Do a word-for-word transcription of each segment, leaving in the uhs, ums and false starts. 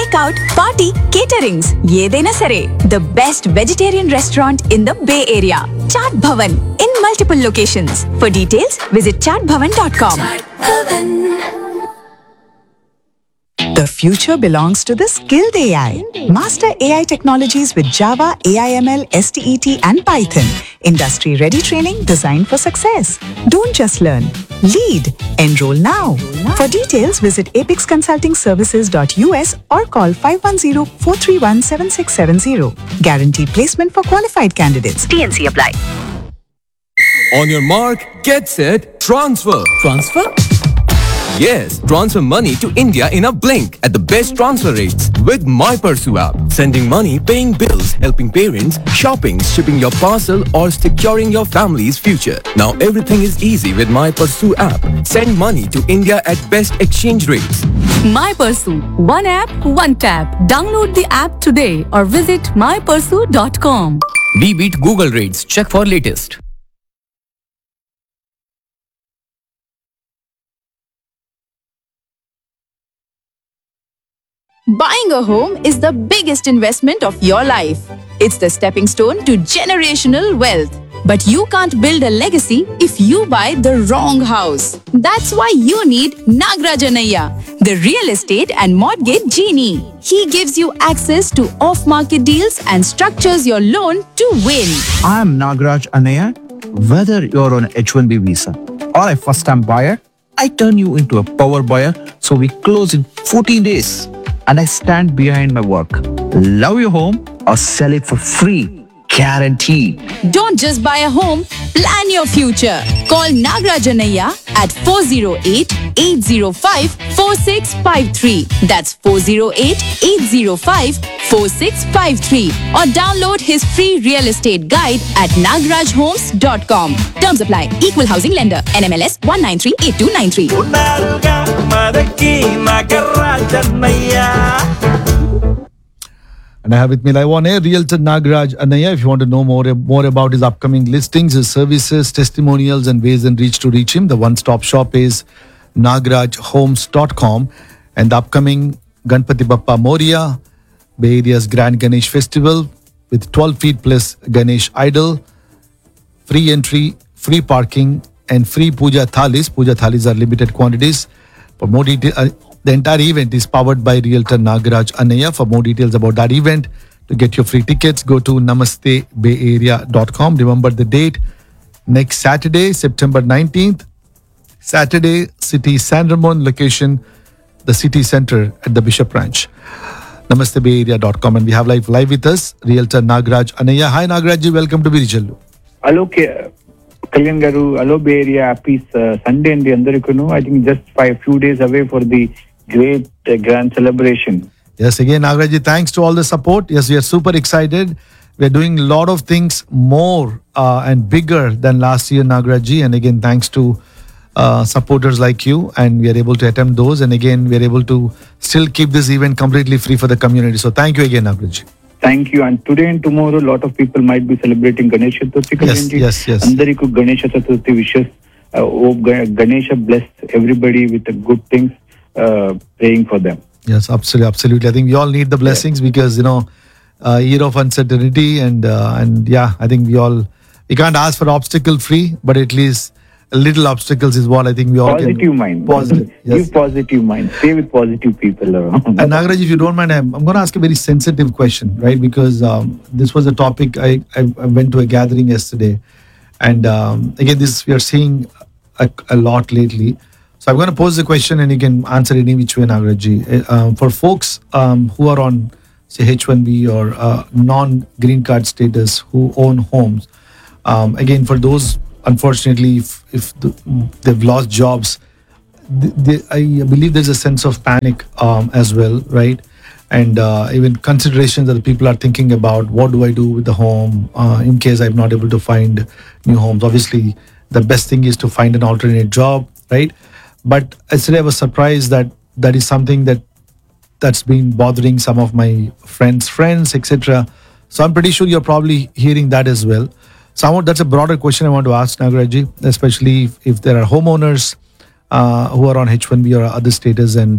takeout, party, caterings, ఏదైనా సరే. The best vegetarian restaurant in the Bay Area. Chaat Bhavan in multiple locations. For details, visit chaat bhavan dot com. The future belongs to the skilled A I. Master A I technologies with Java, A I M L, S T E T and Python. Industry-ready training designed for success. Don't just learn. Lead. Enroll now. For details, visit apix consulting services dot U S or call five one zero, four three one, seven six seven zero. Guaranteed placement for qualified candidates. T N C apply. On your mark, get set, transfer. Transfer? Yes, transfer money to India in a blink at the best transfer rates with MyPursue app. Sending money, paying bills, helping parents, shopping, shipping your parcel or securing your family's future. Now everything is easy with MyPursue app. Send money to India at best exchange rates. MyPursue. One app, one tap. Download the app today or visit my pursue dot com. We beat Google rates. Check for latest. Buying a home is the biggest investment of your life. It's the stepping stone to generational wealth. But you can't build a legacy if you buy the wrong house. That's why you need Nagraj Anaiya, the real estate and mortgage genie. He gives you access to off-market deals and structures your loan to win. I'm Nagraj Anaiya. Whether you're on H one B visa or a first-time buyer, I turn you into a power buyer so we close in fourteen days. And I stand behind my work. Love your home or sell it for free. Guaranteed. Don't just buy a home, plan your future. Call Nagraj Anaiya at four oh eight, eight oh five, four six five three. That's four oh eight, eight oh five, four six five three. Or download his free real estate guide at nagraj homes dot com. Terms apply. Equal housing lender. N M L S one nine three eight two nine three. And I have with me live on air Realtor Nagraj Anaiya. If you want to know more, more about his upcoming listings, his services, testimonials and ways and reach to reach him, the one-stop shop is nagraj homes dot com. And the upcoming Ganpati Bappa Moria, Bay Area's Grand Ganesh Festival with twelve feet plus Ganesh idol, free entry, free parking and free puja thalis. Puja thalis are limited quantities. For more detail, uh, the entire event is powered by Realtor Nagraj Anaiya. For more details about that event, to get your free tickets, go to namaste bay area dot com. Remember the date, next Saturday, September nineteenth. Saturday, City San Ramon location, the city center at the Bishop Ranch. namaste bay area dot com. And we have live, live with us, Realtor Nagraj Anaiya. Hi Nagraj ji, welcome to Virijallu. Hello, Kalyan Garu. Hello, Bay Area. Happy uh, Sunday and the Andarikuno. I think just five few days away for the great uh, grand celebration. Yes, again, Nagraj ji, thanks to all the support. Yes, we are super excited. We are doing a lot of things more uh, and bigger than last year, Nagraj ji. And again, thanks to uh, supporters like you. And we are able to attempt those. And again, we are able to still keep this event completely free for the community. So thank you again, Nagraj ji. Thank you. And today and tomorrow, a lot of people might be celebrating Ganesh Chaturthi. Yes, yes, yes. Andariku Ganesh Chaturthi wishes. Uh, hope Ganesha bless everybody with the good things, uh, praying for them. Yes, absolutely, absolutely. I think we all need the blessings yeah. because, you know, uh, year of uncertainty and, uh, and yeah, I think we all, we can't ask for obstacle free, but at least a little obstacles is what I think we all positive can. Mind. Positive mind. Yes. Give positive mind. Stay with positive people around. And Nagraj, if you don't mind, I'm, I'm going to ask a very sensitive question, right? Because um, this was a topic I, I, I went to a gathering yesterday. And um, again, this we are seeing a, a lot lately. So I'm going to pose the question and you can answer any which way, Nagraj ji. Um, for folks um, who are on, say, H one B or uh, non-green card status who own homes, um, again, for those, unfortunately, if, if the, they've lost jobs, they, they, I believe there's a sense of panic um, as well, right? And uh, even considerations that the people are thinking about, what do I do with the home uh, in case I'm not able to find new homes? Obviously, the best thing is to find an alternate job, right? But yesterday I was surprised that that is something that that's been bothering some of my friends, friends, et cetera. So I'm pretty sure you're probably hearing that as well. So that's a broader question I want to ask, Nagraj ji, especially if, if there are homeowners uh, who are on H one B or other status and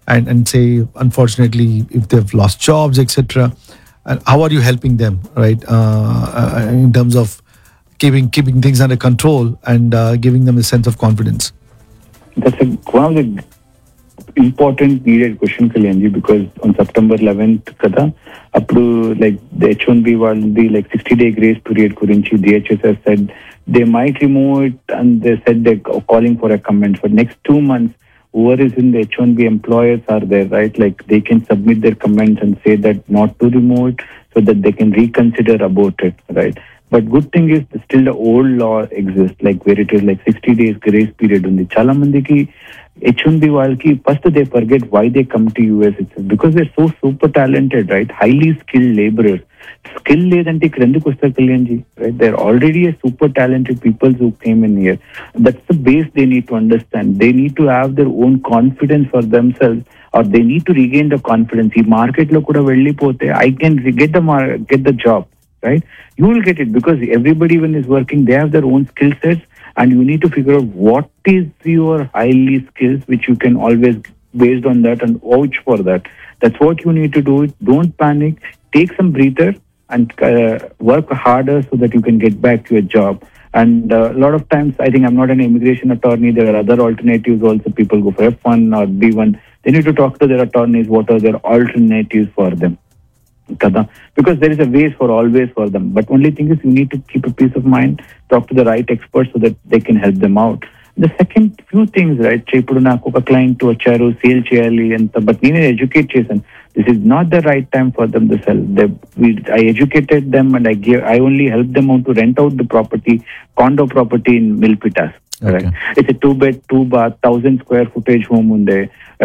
and, and say, unfortunately, if they've lost jobs, et cetera. And how are you helping them, right? Uh, uh, in terms of keeping keeping things under control and uh, giving them a sense of confidence. That's a, one of the important needed question, Kalyanji, because on September eleventh, kada, appu, like the H one B the like sixty day grace period kurinchi, D H S has said they might remove it, and they said they're calling for a comment for next two months. Whoever is in the H one B employers are there, right? Like they can submit their comments and say that not to remove it so that they can reconsider about it, right? But good thing is still the old law exists, like where it is like sixty days grace period on the Chala mandiki H one B వాళ్ళకి first they forget why they come to U S itself, because they're so super talented, right? Highly skilled laborers. Skill లేదంటే ఇక్కడ ఎందుకు వస్తారు Kalyanji, right? They're already a super talented people who came in here. That's the base they need to understand. They need to have their own confidence for themselves, or they need to regain the confidence. ఈ market లో కూడా వెళ్ళిపోతే I can get the mar- get the job, right? You will get it because everybody when is working, they have their own skill sets, and you need to figure out what is your highly skills which you can always based on that and vouch for that. That's what you need to do. Don't panic. Take some breather and uh, work harder so that you can get back to your job. And uh, a lot of times, I think I'm not an immigration attorney. There are other alternatives also. People go for F one or B one. They need to talk to their attorneys. What are their alternatives for them? Because there is a way for always for them. But only thing is you need to keep a peace of mind, talk to the right experts so that they can help them out. The second few things, right? ఇప్పుడు నాకు ఒక client వచ్చారు, sale చేయాలి అంత, but నేనే educate చేశాను. This is not the right time for them to sell. They, we, I educated them and I gave, I only helped them out to rent out the property, condo property in Milpitas. Okay. Right? It's a two bed, two bath, thousand square footage home unde.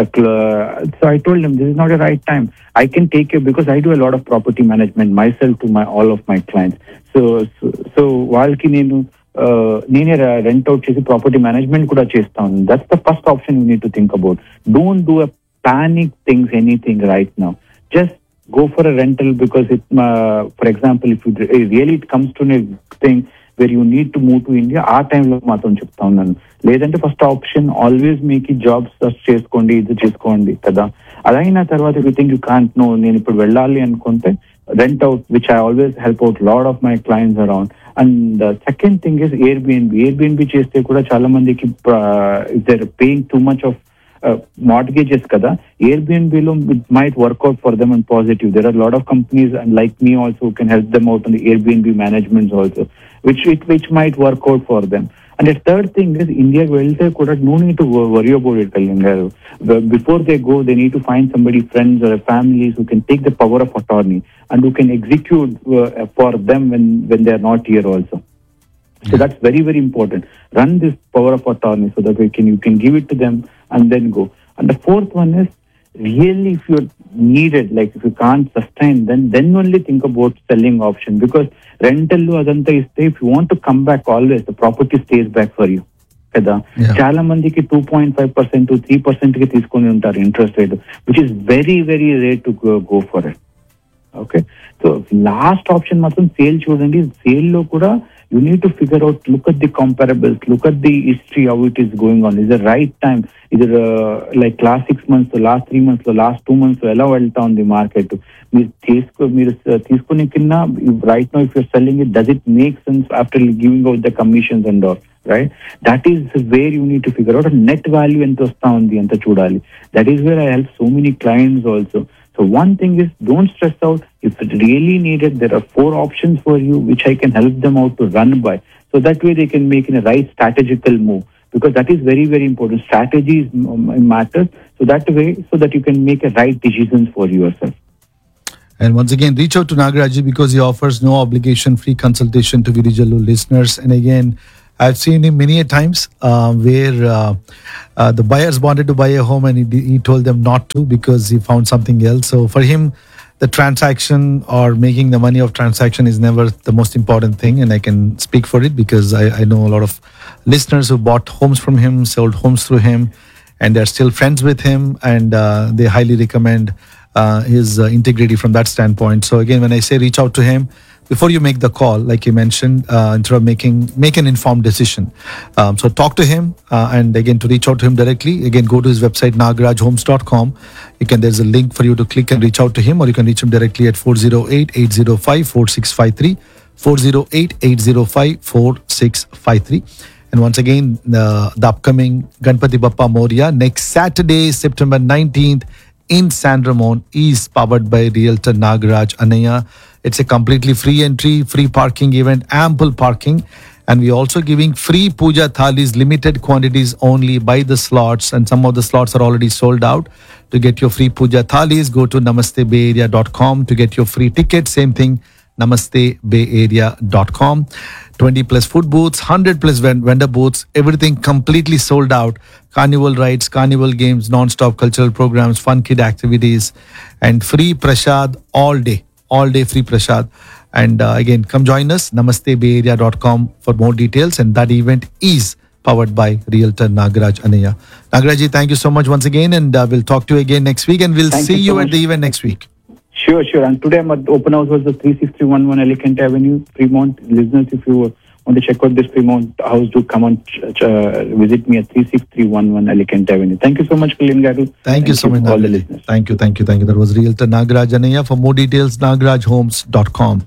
So I told them this is not the right time. I can take you because I do a lot of property management myself to my all of my clients. So so, so వాళ్ళకి నేను నేనే rent out చేసి property management కూడా చేస్తాను. That's the first option you need to think about. Don't do a panic things anything right now. Just go for a rental because it uh, for example if you really it comes to a thing where you need to move to India, ఆ టైంలో మాత్రం చెప్తా ఉన్నాను. లేదంటే first option always మీకు jobs search చేసుకోండి, ఇది చేసుకోండి కదా. అదైన తర్వాత you think you can't no నేను ఇప్పుడు వెళ్ళాలి అనుకుంటే rent out, which I always help out lot of my clients around. And the second thing is Airbnb. Airbnb చేస్తే కూడా చాలా మందికి if they're paying too much of uh, mortgages kada, Airbnb lo it might work out for them and positive. There are a lot of companies and like me also who can help them out on the Airbnb management also, which it, which might work out for them. And the third thing is India welte kuda no need to worry about it, Kalyan garu. Before they go, they need to find somebody, friends or families who can take the power of attorney and who can execute uh, for them when when they are not here also. So that's very very important. Run this power of attorney so that we can you can give it to them and then go. And the fourth one is really if you're needed, like if you can't sustain, then then only think about selling option, because rental adanta iste if you want to come back always the property stays back for you kada. Chaala mandiki two point five percent to three percent ki తీసుకొని ఉంటారు interest rate, which is very very rare to go, go for it. Okay, so last option matram sale చూడండి. Sale లో కూడా you need to figure out, look at the comparables, look at the history, how it is going on. Is the right time, either uh, like last six months, the last three months, the last two months, ఎలా వెళ్తా ఉంది market. మీరు తీసుకో మీరు తీసుకునే కింద right now if you're selling it, does it make sense after giving out the commissions and all, right? That is where you need to figure out net value ఎంత వస్తా ఉంది ఎంత చూడాలి. That is where I help so many clients also. So one thing is, don't stress out. If it really needed, there are four options for you which I can help them out to run by. So that way they can make in a right strategical move, because that is very very important. Strategy is, um, matters. So that way, so that you can make a right decisions for yourself. And once again, reach out to Nagaraj because he offers no obligation free consultation to Virijalu listeners. And again, I've seen him many a times uh, where uh, uh, the buyers wanted to buy a home and he, he told them not to because he found something else. So for him, the transaction or making the money of transaction is never the most important thing. And I can speak for it because I, I know a lot of listeners who bought homes from him, sold homes through him, and they're still friends with him. And uh, they highly recommend uh, his uh, integrity from that standpoint. So again, when I say reach out to him, before you make the call, like you mentioned, uh, instead of making make an informed decision. Um, so talk to him, uh, and again, to reach out to him directly, again, go to his website nagaraj homes dot com. You can there's a link for you to click and reach out to him, or you can reach him directly at four oh eight, eight oh five, four six five three, four oh eight, eight oh five, four six five three. And once again, uh, the upcoming Ganpati Bappa Moria next Saturday, September nineteenth in San Ramon is powered by Realtor Nagaraj Anaya. It's a completely free entry, free parking event, ample parking. And we're also giving free puja thalis, limited quantities only. Buy the slots, and some of the slots are already sold out. To get your free puja thalis, go to namaste bay area dot com to get your free ticket. Same thing, namaste bay area dot com. twenty plus food booths, one hundred plus vendor booths, everything completely sold out. Carnival rides, carnival games, non-stop cultural programs, fun kid activities, and free prasad all day. All day free prasad. And uh, again, come join us, namaste bay area dot com for more details. And that event is powered by Realtor Nagaraj Anaya. Nagarajji, thank you so much once again. And uh, we'll talk to you again next week. And we'll Thank see you you, so at much. the event next week. Sure, sure. And today my open house was the three six three one one Alicante Avenue, Fremont. Listeners, if you want to check out this Fremont house, do come on, ch- ch- uh, visit me at three six three one one Alicante Avenue. Thank you so much, Kalyan Garu. Thank, you so much, to all the Nagaraj. listeners. Thank you, thank you, thank you. That was Realtor Nagaraj Anaya. For more details, nagaraj homes dot com.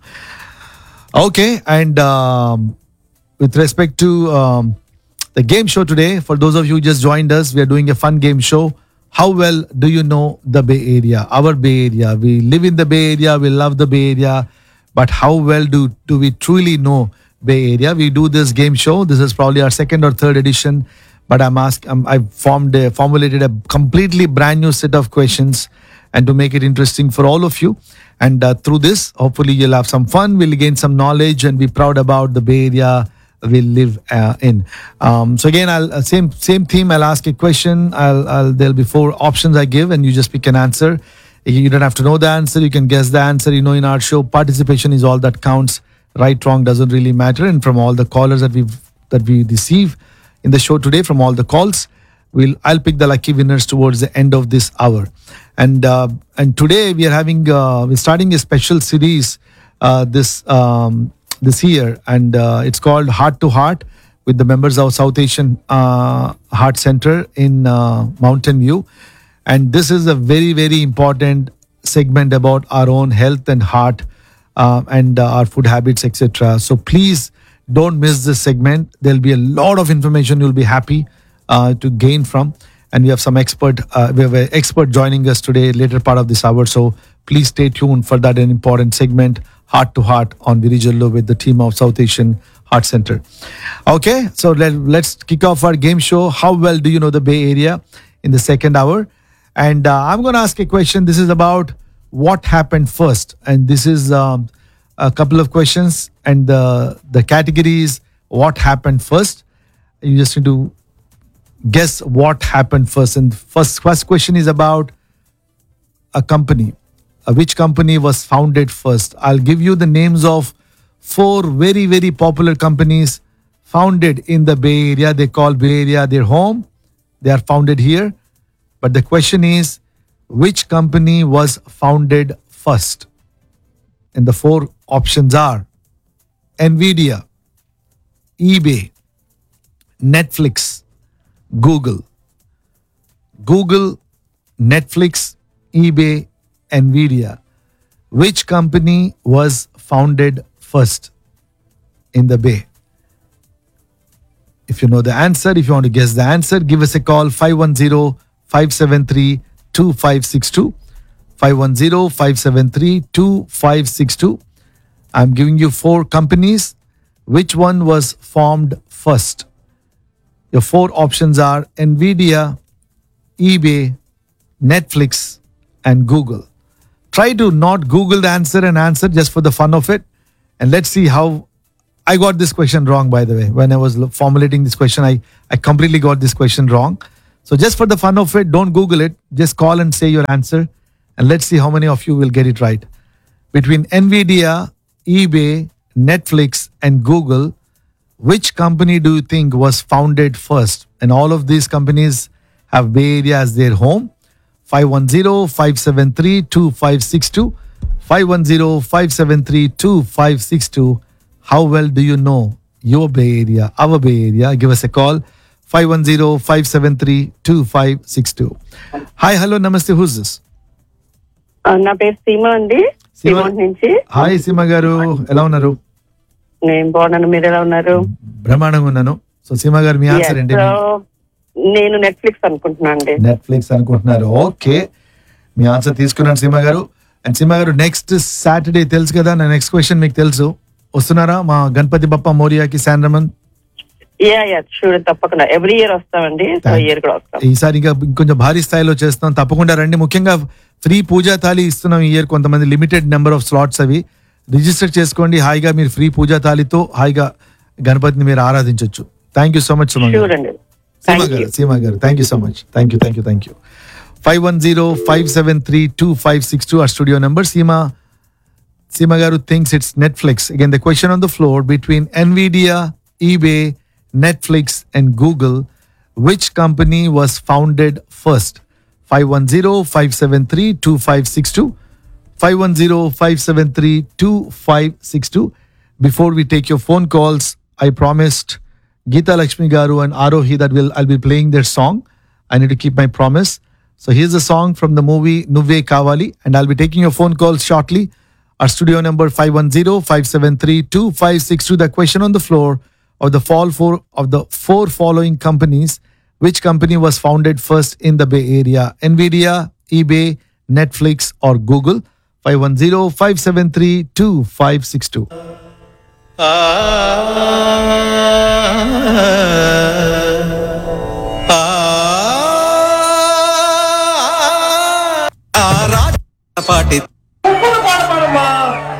Okay, and um, with respect to um, the game show today, for those of you who just joined us, we are doing a fun game show. How well do you know the Bay Area, our Bay Area? We live in the Bay Area, we love the Bay Area, but how well do, do we truly know Bay Area? We do this game show. This is probably our second or third edition, but I'm asked, I'm, I've formed a, formulated a completely brand new set of questions, and to make it interesting for all of you. And uh, through this, hopefully you'll have some fun, we'll gain some knowledge, and be proud about the Bay Area we live uh, in. Um, so again, I'll uh, same same theme. I'll ask a question. I'll, I'll there'll be four options I give, and you just pick an answer. You don't have to know the answer. You can guess the answer. You know, in our show, participation is all that counts. Right, wrong doesn't really matter. And from all the callers that we that we receive in the show today, from all the calls, we'll I'll pick the lucky winners towards the end of this hour. And uh, and today we are having uh, we're starting a special series uh, this. Um, this year, and uh, it's called Heart to Heart with the members of South Asian uh, Heart Center in uh, Mountain View. And this is a very, very important segment about our own health and heart uh, and uh, our food habits, et cetera. So please don't miss this segment. There'll be a lot of information you'll be happy uh, to gain from. And we have some expert, uh, we have an expert joining us today, later part of this hour. So please stay tuned for that an important segment, Heart to Heart on Virijallo with the team of South Asian Heart Center. Okay, so let, let's kick off our game show. How well do you know the Bay Area in the second hour? And uh, I'm going to ask a question. This is about what happened first. And this is um, a couple of questions. And the, the category is what happened first. You just need to guess what happened first. And first, first question is about a company. Uh, which company was founded first? I'll give you the names of four very, very popular companies founded in the Bay Area. They call Bay Area their home. They are founded here. But the question is, which company was founded first? And the four options are NVIDIA, eBay, Netflix, Google. Google, Netflix, eBay, NVIDIA. Which company was founded first in the Bay? If you know the answer, if you want to guess the answer, give us a call five one zero, five seven three, two five six two. five one zero, five seven three, two five six two. I'm giving you four companies. Which one was formed first? Your four options are NVIDIA, eBay, Netflix, and Google. Try to not Google the answer and answer just for the fun of it. And let's see how I got this question wrong, by the way. When I was formulating this question, I, I completely got this question wrong. So just for the fun of it, don't Google it. Just call and say your answer. And let's see how many of you will get it right. Between NVIDIA, eBay, Netflix, and Google, which company do you think was founded first? And all of these companies have Bay Area as their home. five one zero, five seven three, two five six two. five one zero, five seven three, two five six two. How well do you know your Bay Area, our Bay Area? Give us a call. five one zero, five seven three, two five six two. Hi, hello, namaste. Who's this? ఆ, నా పేరు సీమ అండి, సీమ. సీమ నుంచి. Hi సీమ గారు, ఎలా ఉన్నారు? నేను బాగున్నాను, మీరు ఎలా ఉన్నారు? బ్రహ్మాండంగా ఉన్నాను. సో సీమ గారు మీ ఆన్సర్ Yes, ఏంటి? so, నేను నెట్ఫ్లిక్స్ అనుకుంటున్నాను అండి. నెట్ఫ్లిక్స్ అనుకుంటున్నారు. ఓకే, మీ ఆన్సర్ తీసుకున్నాను సీమ గారు. అండ్ సీమ గారు, నెక్స్ట్ సాటర్డే తెలుసు కదా, నా నెక్స్ట్ క్వశ్చన్ మీకు తెలుసు. వస్తున్నారా మా Ganapati Bappa మోరియాకి శాండ్రమన్? Yeah yeah sure, తప్పకుండా ఎవ్రీ ఇయర్ వస్తామండి. సో ఇయర్ కూడా వస్తాం. ఈసారి ఇంకా ఇంకొంచెం భారీ స్థాయిలో చేస్తాం, తప్పకుండా రండి. ముఖ్యంగా ఫ్రీ పూజా థాలి ఇస్తున్నాం ఈ ఇయర్, కొంతమంది లిమిటెడ్ నెంబర్ ఆఫ్ స్లాట్స్ అవి రిజిస్టర్ చేసుకోండి. హాయిగా మీరు ఫ్రీ పూజా థాలితో హాయిగా గణపతిని మీరు ఆరాధించవచ్చు. Thank you so much Suma sure అండి. సీమ Thank గారు you. సీమ గారు thank you so much. Thank you thank you thank you. Five one zero five seven three two five six two our studio number. Seema Seema Garu thinks it's Netflix. Again, the question on the floor: between Nvidia, eBay, Netflix, and Google, which company was founded first? five one zero, five seven three, two five six two. five one zero, five seven three, two five six two. Before we take your phone calls, I promised Geeta Lakshmi Garu and Arohi that will I'll be playing their song. I need to keep my promise. So here's a song from the movie Nuve Kavali, and I'll be taking your phone calls shortly. Our studio number five one zero, five seven three, two five six two. The question on the floor of the fall four of the four following companies, which company was founded first in the Bay Area? Nvidia, eBay, Netflix, or Google? five one zero, five seven three, two five six two.